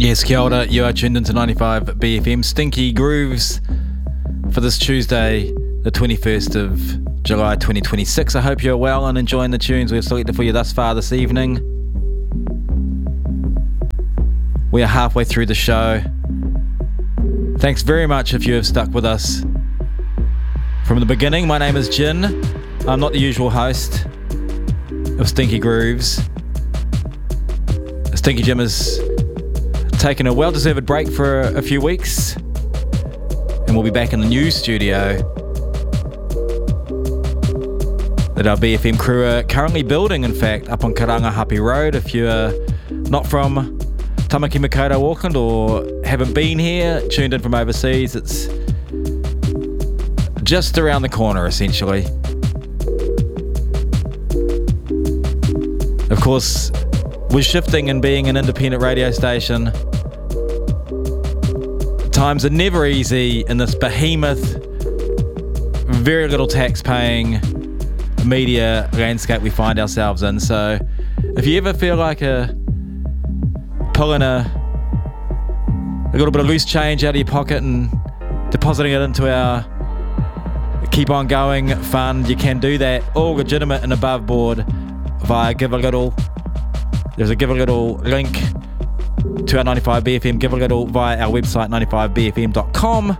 Yes, kia ora, you are tuned into 95 BFM Stinky Grooves for this Tuesday, the 21st of July 2026. I hope you're well and enjoying the tunes we've selected for you thus far this evening. We are halfway through the show. Thanks very much if you have stuck with us from the beginning. My name is Jin. I'm not the usual host of Stinky Grooves. Stinky Jim has taken a well-deserved break for a few weeks, and we'll be back in the new studio that our BFM crew are currently building, in fact, up on Karangahape Road. If you're not from Tamaki Makaurau, Auckland, or haven't been here, tuned in from overseas, it's just around the corner, essentially. Of course, with shifting and being an independent radio station, times are never easy in this behemoth, very little tax-paying media landscape we find ourselves in. So if you ever feel like pulling a little bit of loose change out of your pocket and depositing it into our Keep On Going fund, you can do that, all legitimate and above board, via Give a Little. There's a Give a Little link to our 95BFM Give a Little via our website 95bfm.com.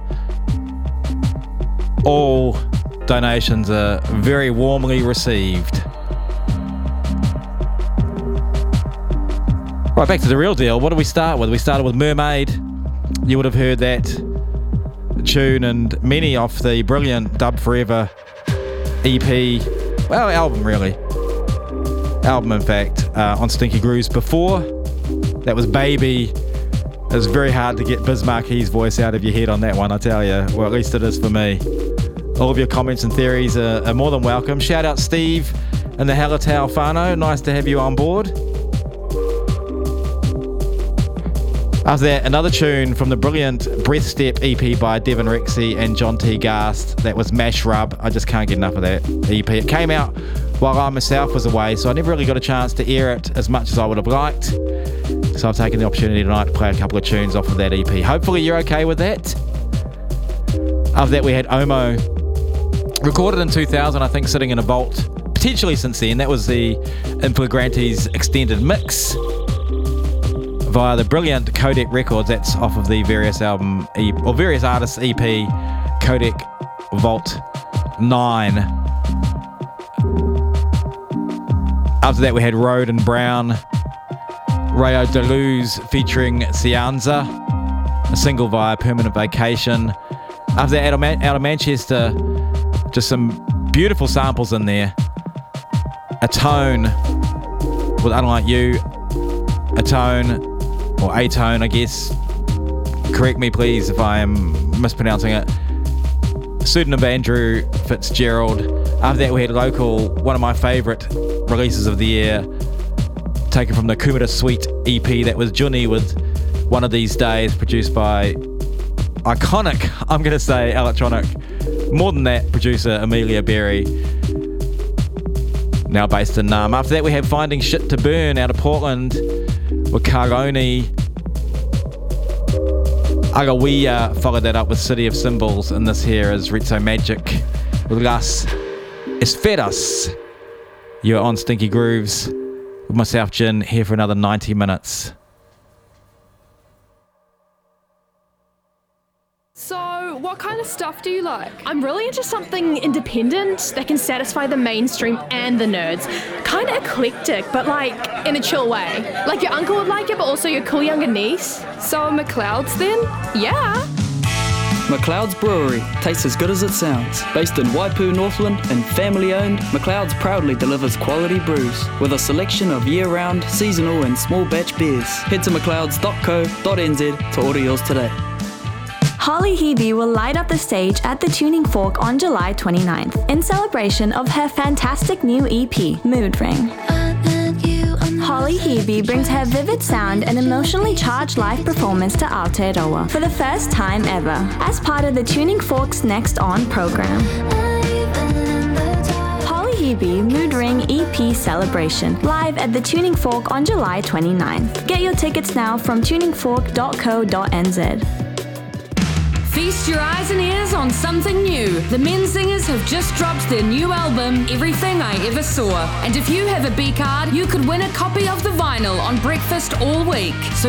All donations are very warmly received. Right, back to the real deal. What do we start with? We started with Mermaid. You would have heard that tune and many off the brilliant Dub Forever EP, well, album really. Album, in fact, on Stinky Grooves before. That was Baby. It was very hard to get Biz Marquee's voice out of your head on that one, I tell you. Well, at least it is for me. All of your comments and theories are more than welcome. Shout out Steve and the Hallertau whānau. Nice to have you on board. After that, another tune from the brilliant Breath Step EP by Devin Rexy and John T. Gast. That was Mash Rub. I just can't get enough of that EP. It came out while I myself was away, so I never really got a chance to air it as much as I would have liked. So I've taken the opportunity tonight to play a couple of tunes off of that EP. Hopefully you're okay with that. After that, we had Omo, recorded in 2000, I think, sitting in a vault, potentially since then. That was the Inflagrante's extended mix via the brilliant Codec Records. That's off of the various various artists EP, Codec Vault 9. After that, we had Road and Brown, Rayo Deleuze featuring Cianza, a single via Permanent Vacation. After that, out of Manchester, just some beautiful samples in there. Atone with Unlike You, Atone, or Atone, I guess. Correct me, please, if I am mispronouncing it. Pseudonym of Andrew Fitzgerald. After that, we had Local, one of my favourite releases of the year, taken from the Kumara Suite EP. That was Juni with One of These Days, produced by iconic, I'm going to say, electronic, more than that, producer Amelia Berry, now based in Naarm. After that, we had Finding Shit to Burn out of Portland with Caroni. Agawia followed that up with City of Symbols, and this here is Rizzo Magic with Las Esferas. You're on Stinky Grooves with myself, Jin, here for another 90 minutes. So, what kind of stuff do you like? I'm really into something independent that can satisfy the mainstream and the nerds. Kind of eclectic, but like in a chill way. Like your uncle would like it, but also your cool younger niece. So, McLeod's then? Yeah. McLeod's Brewery tastes as good as it sounds. Based in Waipu, Northland, and family-owned, McLeod's proudly delivers quality brews with a selection of year-round, seasonal, and small-batch beers. Head to mcleods.co.nz to order yours today. Holly Hebe will light up the stage at the Tuning Fork on July 29th in celebration of her fantastic new EP, Mood Ring. Holly Hebe brings her vivid sound and emotionally charged live performance to Aotearoa for the first time ever as part of the Tuning Fork's Next On program. Holly Hebe Mood Ring EP celebration, live at the Tuning Fork on July 29th. Get your tickets now from tuningfork.co.nz. Feast your eyes and ears on something new. The Men Singers have just dropped their new album, Everything I Ever Saw. And if you have a B card, you could win a copy of the vinyl on breakfast all week. So